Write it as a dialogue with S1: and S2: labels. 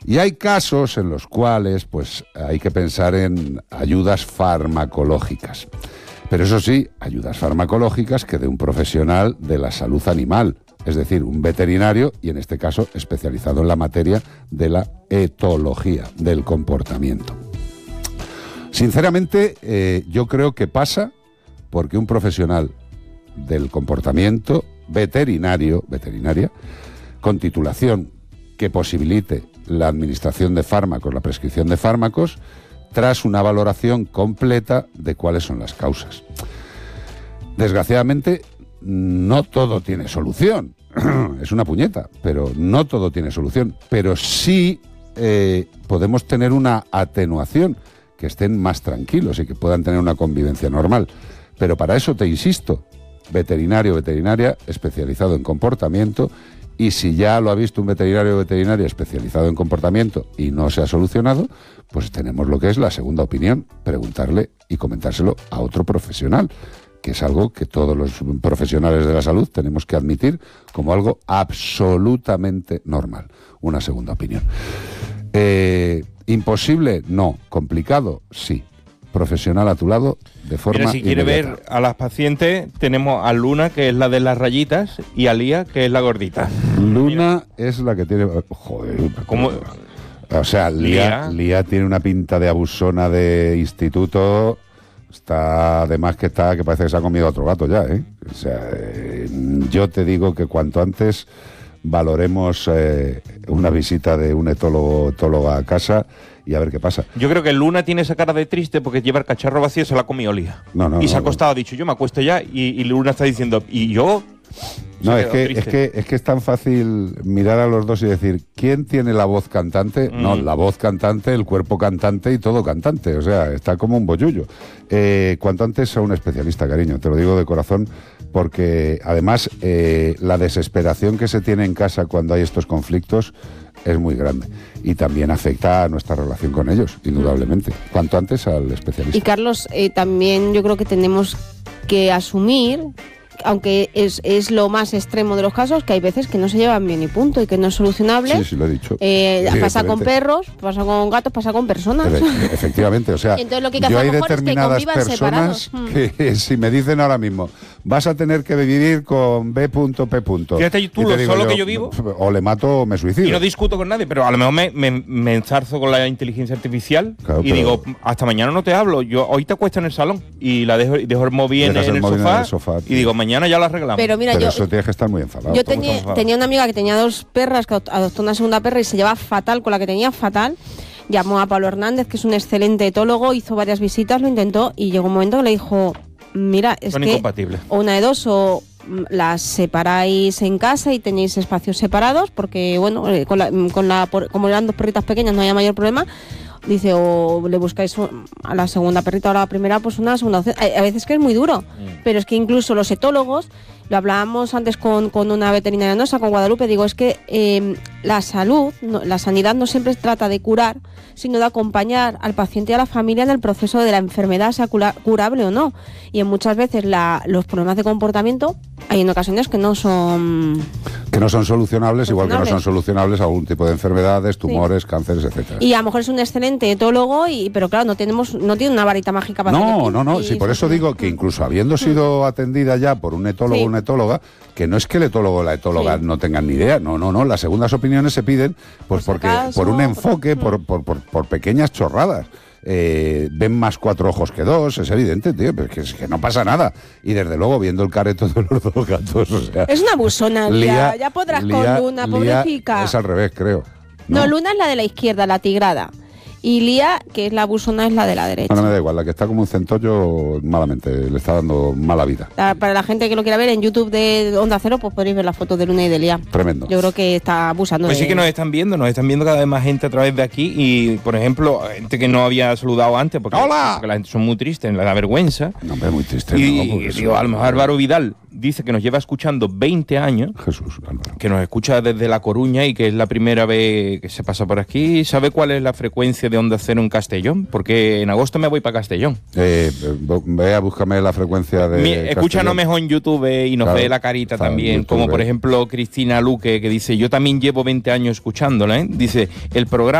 S1: Y hay casos en los cuales pues hay que pensar en ayudas farmacológicas. Pero eso sí, ayudas farmacológicas que de un profesional de la salud animal, es decir, un veterinario y en este caso especializado en la materia de la etología, del comportamiento. Sinceramente, yo creo que pasa porque un profesional del comportamiento veterinaria, con titulación que posibilite la administración de fármacos, la prescripción de fármacos, tras una valoración completa de cuáles son las causas. Desgraciadamente, no todo tiene solución. Es una puñeta, pero no todo tiene solución. Pero sí podemos tener una atenuación, que estén más tranquilos y que puedan tener una convivencia normal. Pero para eso te insisto, veterinario o veterinaria especializado en comportamiento, y si ya lo ha visto un veterinario o veterinaria especializado en comportamiento y no se ha solucionado, pues tenemos lo que es la segunda opinión, preguntarle y comentárselo a otro profesional, que es algo que todos los profesionales de la salud tenemos que admitir como algo absolutamente normal, una segunda opinión. ¿Imposible? No. ¿Complicado? Sí. Profesional a tu lado de forma
S2: Mira, si quiere
S1: inmediata.
S2: ver a las pacientes, tenemos a Luna, que es la de las rayitas, y a Lía, que es la gordita.
S1: Luna es la que tiene... Joder,
S2: ¿Cómo?
S1: O sea, Lía tiene una pinta de abusona de instituto. Está, además que parece que se ha comido otro gato ya, ¿eh? O sea, yo te digo que cuanto antes valoremos una visita de un etóloga a casa y a ver qué pasa.
S2: Yo creo que Luna tiene esa cara de triste porque lleva el cacharro vacío y se la ha comido Lía. Y se ha acostado, ha dicho, yo me acuesto ya, y Luna está diciendo, ¿y yo?
S1: No, es que es tan fácil mirar a los dos y decir, ¿quién tiene la voz cantante? No, la voz cantante, el cuerpo cantante y todo cantante. O sea, está como un bollullo. Cuanto antes a un especialista, cariño, te lo digo de corazón, porque además la desesperación que se tiene en casa cuando hay estos conflictos es muy grande. Y también afecta a nuestra relación con ellos, indudablemente. Cuanto antes al especialista.
S3: Y Carlos, también yo creo que tenemos que asumir, aunque es lo más extremo de los casos, que hay veces que no se llevan bien y punto, y que no es solucionable.
S1: Sí, lo he dicho.
S3: Pasa con perros, pasa con gatos, pasa con personas.
S1: Efectivamente, o sea,
S3: entonces, lo que hay que
S1: yo
S3: hacer
S1: hay
S3: mejor
S1: determinadas
S3: es que convivan
S1: personas
S3: separados.
S1: que si me dicen ahora mismo, vas a tener que vivir con B.P.
S2: Fíjate tú lo solo que yo vivo.
S1: O le mato o me suicido.
S2: Y no discuto con nadie, pero a lo mejor me enzarzo con la inteligencia artificial, claro, y digo, hasta mañana no te hablo, yo hoy te acuesto en el salón y la dejo el móvil en el sofá y digo, mañana ya lo arreglamos.
S3: Pero mira,
S1: eso tienes que estar muy enfadado.
S3: Yo tenía una amiga que tenía 2 perras, que adoptó una segunda perra y se llevaba fatal con la que tenía, fatal. Llamó a Pablo Hernández, que es un excelente etólogo, hizo varias visitas, lo intentó y llegó un momento que le dijo, mira, es
S2: son
S3: que
S2: incompatibles.
S3: O una de dos, o las separáis en casa y tenéis espacios separados, porque bueno, como eran 2 perritas pequeñas no había mayor problema. Dice, o le buscáis a la segunda perrita o a la primera, pues una segunda opción. A veces que es muy duro, pero es que incluso los etólogos, lo hablábamos antes con una veterinaria nuestra, con Guadalupe, digo, es que la salud, la sanidad no siempre trata de curar, sino de acompañar al paciente y a la familia en el proceso de la enfermedad, sea curable o no. Y en muchas veces los problemas de comportamiento hay en ocasiones que no son
S1: solucionables, igual que no son solucionables algún tipo de enfermedades, tumores, cánceres, etcétera.
S3: Y a lo mejor es un excelente etólogo, pero claro, no tiene una varita mágica para
S1: No, sí, por eso digo que incluso habiendo sido atendida ya por un etólogo o una etóloga, que no es que el etólogo o la etóloga no tengan ni idea, no, las segundas opiniones se piden pues por un enfoque, por pequeñas chorradas. Ven más 4 ojos que 2, es evidente, tío, pero es que no pasa nada. Y desde luego, viendo el careto de los 2 gatos, o sea,
S3: es una abusona, Lía, ya podrás con Luna, pobrecita.
S1: Es al revés, creo.
S3: No, Luna es la de la izquierda, la tigrada. Y Lía, que es la abusona, es la de la derecha.
S1: No me da igual, la que está como un centollo, malamente, le está dando mala vida.
S3: Para la gente que lo quiera ver, en YouTube de Onda Cero, pues podréis ver las fotos de Luna y de Lía.
S1: Tremendo.
S3: Yo creo que está abusando.
S2: Pues sí que nos están viendo cada vez más gente a través de aquí. Y, por ejemplo, gente que no había saludado antes, porque la gente son muy tristes, la da vergüenza.
S1: No, pero muy triste.
S2: Y digo, a lo mejor Álvaro Vidal dice que nos lleva escuchando 20 años.
S1: Jesús, Álvaro.
S2: Que nos escucha desde La Coruña y que es la primera vez que se pasa por aquí. ¿Sabe cuál es la frecuencia de Onda Cero en Castellón? Porque en agosto me voy para Castellón.
S1: Ve a búscame la frecuencia de
S2: escúchanos mejor en YouTube y nos ve la carita también. Como por ejemplo Cristina Luque, que dice, yo también llevo 20 años escuchándola, ¿eh? Dice, el programa